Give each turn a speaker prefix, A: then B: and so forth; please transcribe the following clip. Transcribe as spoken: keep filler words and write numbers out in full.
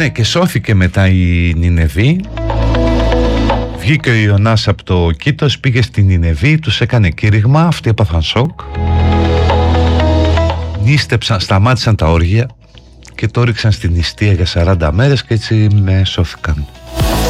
A: Ναι, και σώθηκε μετά η Νινεβή. Βγήκε ο Ιωνάς από το Κήτος, πήγε στη Νινεβή, τους έκανε κήρυγμα, αυτοί έπαθαν σοκ. Νίστεψαν, σταμάτησαν τα όργια και το ρίξαν στην νηστεία για σαράντα μέρες και έτσι με σώθηκαν.